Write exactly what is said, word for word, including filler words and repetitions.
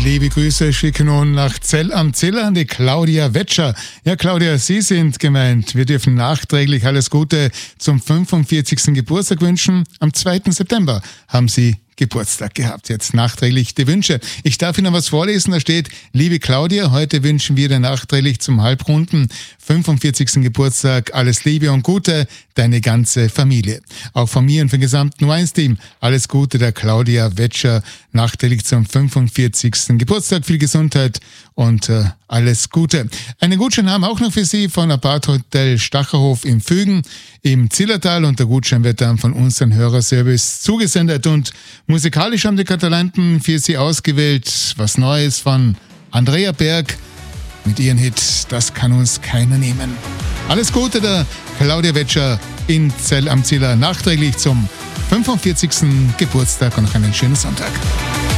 Liebe Grüße schicken nun nach Zell am Ziller an die Claudia Wetscher. Ja, Claudia, Sie sind gemeint. Wir dürfen nachträglich alles Gute zum fünfundvierzigsten Geburtstag wünschen. Am zweiten September haben Sie Geburtstag gehabt. Jetzt nachträglich die Wünsche. Ich darf Ihnen was vorlesen. Da steht: Liebe Claudia, heute wünschen wir dir nachträglich zum halbrunden fünfundvierzigsten Geburtstag alles Liebe und Gute, deine ganze Familie. Auch von mir und vom gesamten U eins Team alles Gute der Claudia Wetscher nachträglich zum fünfundvierzigsten Geburtstag. Viel Gesundheit und äh, alles Gute. Einen Gutschein haben auch noch für Sie von Apart-Hotel Stacherhof in Fügen im Zillertal, und der Gutschein wird dann von unserem Hörerservice zugesendet. Und musikalisch haben die Katalanten für Sie ausgewählt was Neues von Andrea Berg mit ihrem Hit Das kann uns keiner nehmen. Alles Gute der Claudia Wetscher in Zell am Ziller nachträglich zum fünfundvierzigsten Geburtstag und noch einen schönen Sonntag.